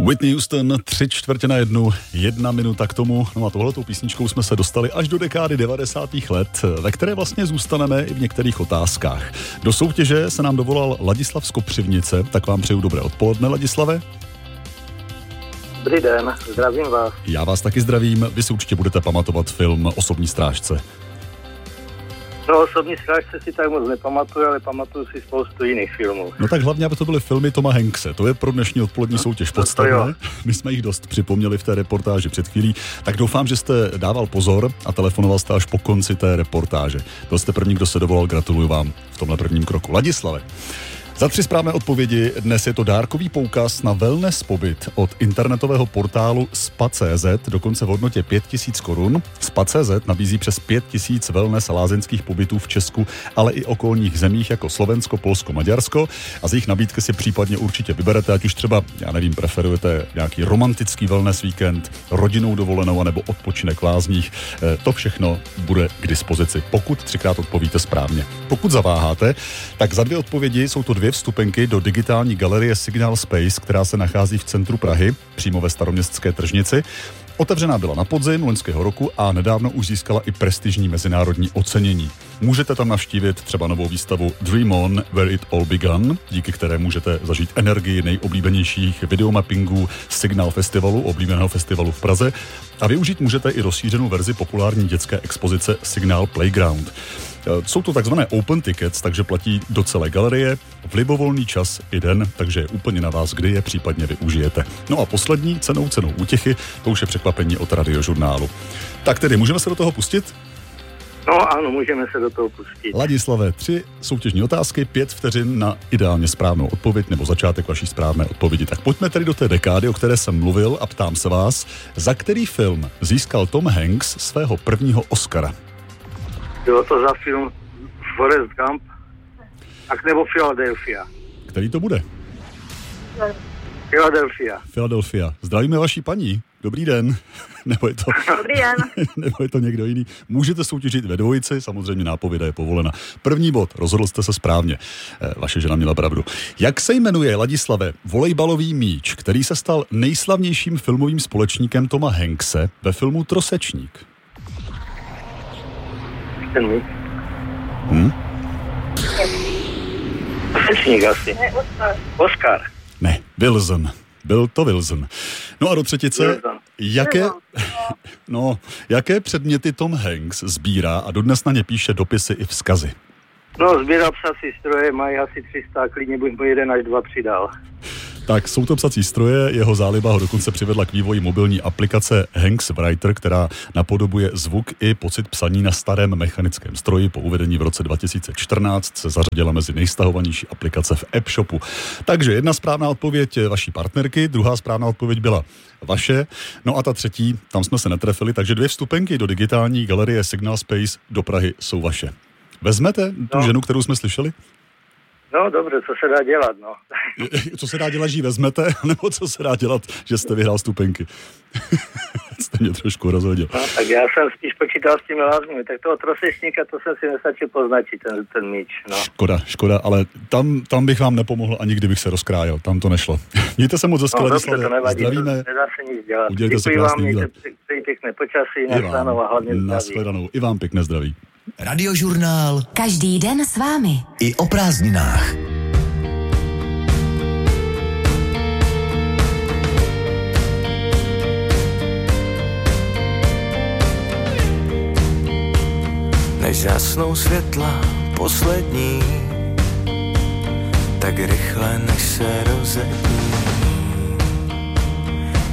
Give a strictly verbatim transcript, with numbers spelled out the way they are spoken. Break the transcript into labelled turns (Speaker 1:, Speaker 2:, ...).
Speaker 1: Whitney Houston, tři čtvrtě na jednu, jedna minuta k tomu. No a tohletou písničkou jsme se dostali až do dekády devadesátých let, ve které vlastně zůstaneme i v některých otázkách. Do soutěže se nám dovolal Ladislav z Kopřivnice, tak vám přeju dobré odpoledne, Ladislave.
Speaker 2: Dobrý den, zdravím vás.
Speaker 1: Já vás taky zdravím, vy si určitě budete pamatovat film Osobní strážce.
Speaker 2: No, Osobní strážce si tak moc nepamatuju, ale pamatuju si spoustu jiných filmů.
Speaker 1: No tak hlavně, aby to byly filmy Toma Hankse. To je pro dnešní odpolední soutěž podstatné. My jsme jich dost připomněli v té reportáži před chvílí. Tak doufám, že jste dával pozor a telefonoval jste až po konci té reportáže. Byl jste první, kdo se dovolal, gratuluju vám v tomhle prvním kroku. Ladislave, za tři správné odpovědi dnes je to dárkový poukaz na wellness pobyt od internetového portálu spa tečka cé zet, dokonce v hodnotě pět tisíc korun. spa tečka cé zet nabízí přes pět tisíc wellness a lázeňských pobytů v Česku, ale i okolních zemích jako Slovensko, Polsko, Maďarsko, a z jejich nabídky si případně určitě vyberete, ať už třeba, já nevím, preferujete nějaký romantický wellness víkend, rodinnou dovolenou anebo odpočinek v lázních. To všechno bude k dispozici, pokud třikrát odpovíte správně. Pokud zaváháte, tak za dvě odpovědi jsou to dvě vstupenky do digitální galerie Signal Space, která se nachází v centru Prahy, přímo ve Staroměstské tržnici. Otevřená byla na podzim loňského roku a nedávno už získala i prestižní mezinárodní ocenění. Můžete tam navštívit třeba novou výstavu Dream On, Where It All Began, díky které můžete zažít energii nejoblíbenějších videomappingů Signal Festivalu, oblíbeného festivalu v Praze, a využít můžete i rozšířenou verzi populární dětské expozice Signal Playground. Jsou to takzvané open tickets, takže platí do celé galerie v libovolný čas i den, takže je úplně na vás, kdy je případně využijete. No a poslední cenou cenou útěchy, to už je překvapení od Radiožurnálu. Tak tedy, můžeme se do toho pustit?
Speaker 2: No ano, můžeme se do toho pustit.
Speaker 1: Ladislave, tři soutěžní otázky, pět vteřin na ideálně správnou odpověď nebo začátek vaší správné odpovědi. Tak pojďme tedy do té dekády, o které jsem mluvil, a ptám se vás, za který film získal Tom Hanks svého prvního Oscara?
Speaker 2: Bylo to za film Forrest Gump a nebo Philadelphia.
Speaker 1: Který to bude?
Speaker 2: Philadelphia.
Speaker 1: Philadelphia. Zdravíme vaší paní. Dobrý den. Nebo je to,
Speaker 3: Dobrý den.
Speaker 1: nebo je to někdo jiný. Můžete soutěžit ve dvojici, samozřejmě nápověda je povolena. První bod, rozhodl jste se správně. Vaše žena měla pravdu. Jak se jmenuje, Ladislave, volejbalový míč, který se stal nejslavnějším filmovým společníkem Toma Hankse ve filmu Trosečník?
Speaker 2: Ten míč.
Speaker 1: Hm?
Speaker 2: Trosečník asi.
Speaker 3: Ne, Oscar.
Speaker 2: Oscar.
Speaker 1: Ne, Wilson. Byl to Wilson. No a do třetice,
Speaker 2: Wilson.
Speaker 1: jaké,
Speaker 3: Wilson.
Speaker 1: no, jaké předměty Tom Hanks sbírá a dodnes na ně píše dopisy i vzkazy?
Speaker 2: No, sbíral psací stroje, mají asi tři sta, klidně bych mu jeden až dva přidal.
Speaker 1: Tak jsou to psací stroje, jeho záliba ho dokonce přivedla k vývoji mobilní aplikace Hanks Writer, která napodobuje zvuk i pocit psaní na starém mechanickém stroji. Po uvedení v roce dva tisíce čtrnáct se zařadila mezi nejstahovanější aplikace v App Shopu. Takže jedna správná odpověď vaší partnerky, druhá správná odpověď byla vaše, no a ta třetí, tam jsme se netrefili, takže dvě vstupenky do digitální galerie Signal Space do Prahy jsou vaše. Vezmete tu
Speaker 2: no.
Speaker 1: ženu, kterou jsme slyšeli?
Speaker 2: No dobře, co se dá dělat, no.
Speaker 1: Co se dá dělat, že ji vezmete, nebo co se dá dělat, že jste vyhrál stupenky? Jste mě trošku rozhodil.
Speaker 2: No, tak já jsem spíš počítal s těmi lázněmi, tak toho trosečníka, to jsem si nestačil poznačit, ten, ten míč, no. Škoda,
Speaker 1: škoda, ale tam, tam bych vám nepomohl, ani kdybych se rozkrájel, tam to nešlo. Mějte se moc hezky,
Speaker 2: no,
Speaker 1: Ladislave,
Speaker 2: dobře, to nevadí,
Speaker 1: zdravíme.
Speaker 2: To nedá se nic dělat.
Speaker 1: Udělejte
Speaker 2: Děkuji
Speaker 1: si
Speaker 2: vám,
Speaker 1: krásný
Speaker 2: mějte
Speaker 1: výlet.
Speaker 2: přeji pěkné počasí, nashledanou a hlavně zdraví.
Speaker 1: Nashledanou, i vám pěkné zdraví.
Speaker 4: Radiožurnál.
Speaker 5: Každý den s vámi.
Speaker 4: I o prázdninách.
Speaker 6: Než zhasnou světla poslední, tak rychle než se rozetní.